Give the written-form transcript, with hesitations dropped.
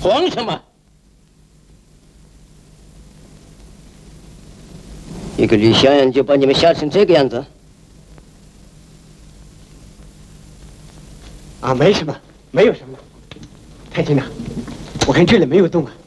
慌什么？一个吕小燕就把你们吓成这个样子？ 啊，没什么，没有什么。太君呐，我看这里没有洞啊。